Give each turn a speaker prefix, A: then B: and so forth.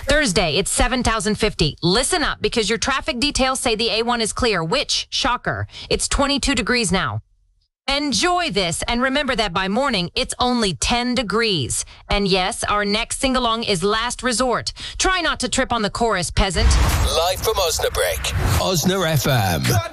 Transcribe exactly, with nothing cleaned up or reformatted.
A: Thursday, it's seven thousand fifty. Listen up, because your traffic details say the A one is clear, which, shocker, it's twenty-two degrees now. Enjoy this, and remember that by morning, it's only ten degrees. And yes, our next sing-along is Last Resort. Try not to trip on the chorus, peasant.
B: Live from Osnabrück, Osna F M.